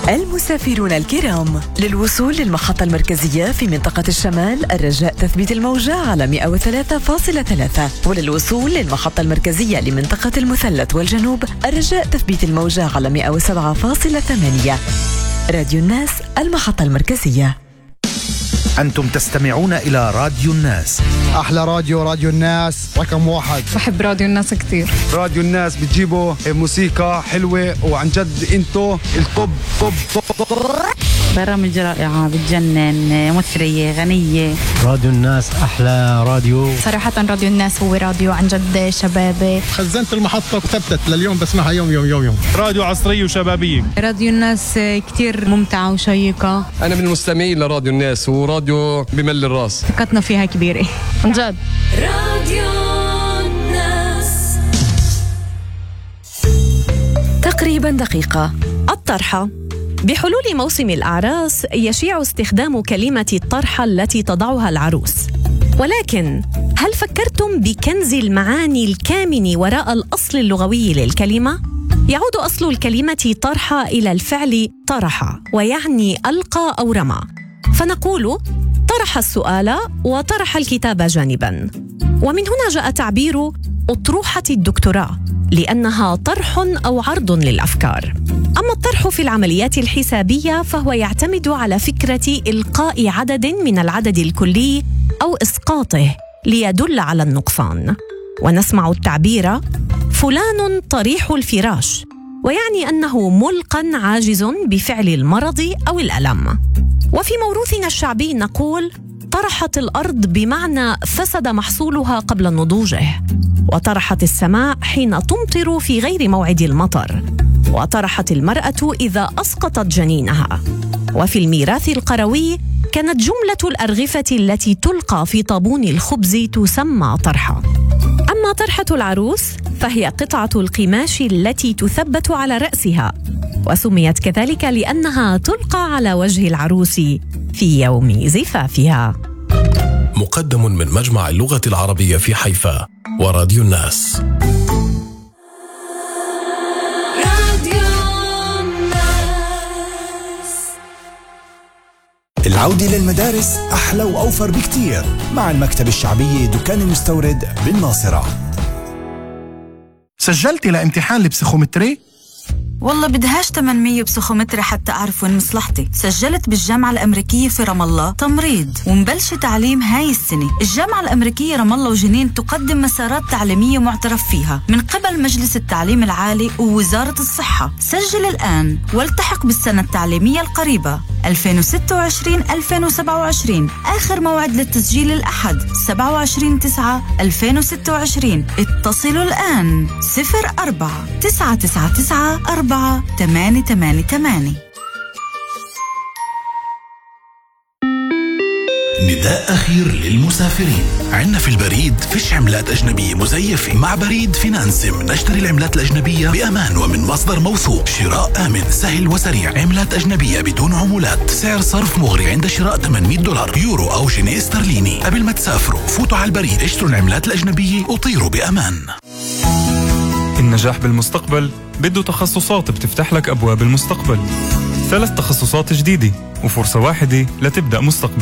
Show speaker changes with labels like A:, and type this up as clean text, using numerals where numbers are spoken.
A: المسافرون الكرام، للوصول للمحطة المركزية في منطقة الشمال الرجاء تثبيت الموجة على 103.3، وللوصول للمحطة المركزية لمنطقة المثلث والجنوب الرجاء تثبيت الموجة على 107.8. راديو الناس، المحطة المركزية.
B: أنتم تستمعون إلى راديو الناس.
C: أحلى راديو الناس رقم 1.
D: بحب راديو الناس كتير.
C: راديو الناس بتجيبوا موسيقى حلوة وعن جد انتو الطب طب.
E: برامج رائعة بتجنن، مثرية غنية.
F: راديو الناس أحلى راديو.
D: صراحة راديو الناس هو راديو عن جد شبابي.
G: خزنت المحطة وثبتت لليوم بسمعها يوم.
H: راديو عصرية وشبابية.
E: راديو الناس كتير ممتعة وشيقة.
I: أنا من المستمعين لراديو الناس، وراديو بمل الراس،
D: ثقتنا فيها كبيرة عن جد.
J: راديو الناس.
K: تقريبا دقيقة. الطرحة. بحلول موسم الأعراس يشيع استخدام كلمة الطرحة التي تضعها العروس، ولكن هل فكرتم بكنز المعاني الكامن وراء الأصل اللغوي للكلمة؟ يعود أصل الكلمة طرحة إلى الفعل طرح، ويعني ألقى أو رمى، فنقول طرح السؤال وطرح الكتاب جانبا. ومن هنا جاء تعبير أطروحة الدكتوراه، لأنها طرح أو عرض للأفكار. أما الطرح في العمليات الحسابية فهو يعتمد على فكرة إلقاء عدد من العدد الكلي أو إسقاطه ليدل على النقصان. ونسمع التعبير فلان طريح الفراش، ويعني أنه ملقى عاجز بفعل المرض أو الألم. وفي موروثنا الشعبي نقول طرحت الأرض بمعنى فسد محصولها قبل نضوجه، وطرحت السماء حين تمطر في غير موعد المطر، وطرحت المرأة إذا أسقطت جنينها. وفي الميراث القروي كانت جملة الأرغفة التي تلقى في طابون الخبز تسمى طرحة. أما طرحة العروس فهي قطعة القماش التي تثبت على رأسها، وسميت كذلك لأنها تلقى على وجه العروس في يوم زفافها.
L: مقدم من مجمع اللغة العربية في حيفا وراديو الناس.
M: العودة للمدارس أحلى وأوفر بكتير مع المكتب الشعبي دكان المستورد بالناصرة.
G: سجلتي لامتحان البسيخومتري؟
N: والله بدهاش 800 بسيخومتري حتى أعرف وين مصلحتي. سجلت بالجامعة الأمريكية في رام الله تمريض، ومبلش تعليم هاي السنة. الجامعة الأمريكية رام الله وجنين تقدم مسارات تعليمية معترف فيها من قبل مجلس التعليم العالي ووزارة الصحة. سجل الآن والتحق بالسنة التعليمية القريبة 2026-2027. آخر موعد للتسجيل الأحد 27/9/2026. اتصلوا الآن 04-999-4888.
L: نداء أخير للمسافرين. عنا في البريد فيش عملات أجنبية مزيفة. مع بريد فينانسم نشتري العملات الأجنبية بأمان ومن مصدر موثوق. شراء آمن سهل وسريع. عملات أجنبية بدون عمولات. سعر صرف مغري عند شراء $800 يورو أو جنيه استرليني. قبل ما تسافروا فوتوا على البريد، اشتروا العملات الأجنبية وطيروا بأمان.
H: النجاح بالمستقبل بده تخصصات بتفتح لك أبواب المستقبل. 3 تخصصات جديدة وفرصة واحدة لتبدأ مستقبل.